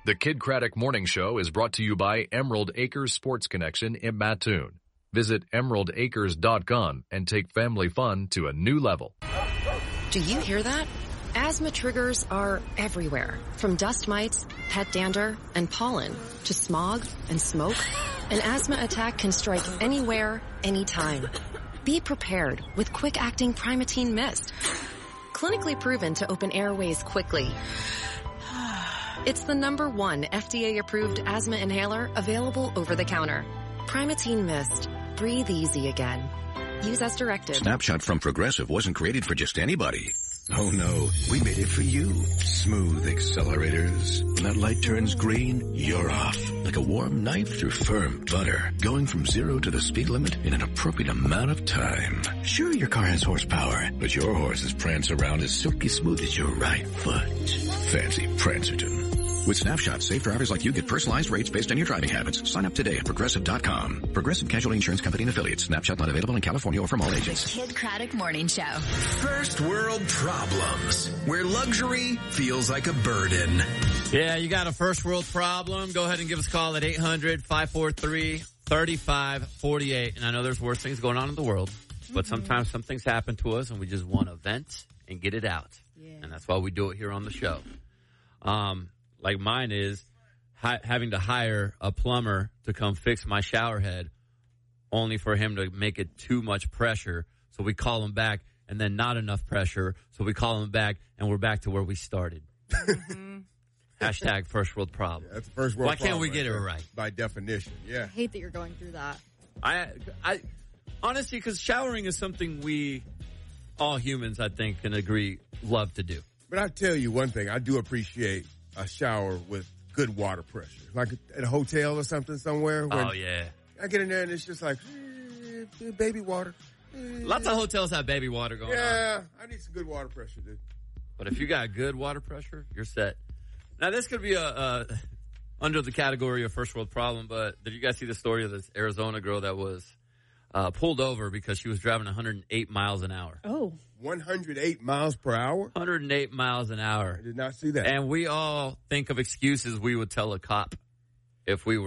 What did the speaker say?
The Kid Craddock Morning Show is brought to you by Emerald Acres Sports Connection in Mattoon. Visit emeraldacres.com and take family fun to a new level. Do you hear that? Asthma triggers are everywhere, from dust mites, pet dander, and pollen, to smog and smoke. An asthma attack can strike anywhere, anytime. Be prepared with quick-acting Primatene Mist. Clinically proven to open airways quickly. It's the #1 FDA-approved asthma inhaler available over the counter. Primatene Mist. Breathe easy again. Use as directed. Snapshot from Progressive wasn't created for just anybody. Oh no, we made it for you. Smooth accelerators. When that light turns green, you're off. Like a warm knife through firm butter. Going from 0 to the speed limit in an appropriate amount of time. Sure, your car has horsepower, but your horses prance around as silky smooth as your right foot. Fancy Prancerton. With Snapshot, safe drivers like you get personalized rates based on your driving habits. Sign up today at Progressive.com. Progressive Casualty Insurance Company and Affiliates. Snapshot not available in California or from all agents. The Kid Craddock Morning Show. First world problems, where luxury feels like a burden. Yeah, you got a first world problem? Go ahead and give us a call at 800-543-3548. And I know there's worse things going on in the world, but sometimes some things happen to us and we just want to vent and get it out. Yeah. And that's why we do it here on the show. Like mine is having to hire a plumber to come fix my shower head only for him to make it too much pressure. So we call him back and then not enough pressure. So we call him back and we're back to where we started. Hashtag first world problem. Yeah, that's the first world problem. Why can't we get it right? By definition, yeah. I hate that you're going through that. I honestly, because showering is something we, all humans, I think, can agree, love to do. But I tell you one thing, I do appreciate a shower with good water pressure. Like at a hotel or something somewhere. Oh, yeah. I get in there and it's just like, baby water. Lots of hotels have baby water going on. Yeah, I need some good water pressure, dude. But if you got good water pressure, you're set. Now, this could be under the category of first world problem, but did you guys see the story of this Arizona girl that was pulled over because she was driving 108 miles an hour? Oh. 108 miles per hour? 108 miles an hour. I did not see that. And we all think of excuses we would tell a cop if we were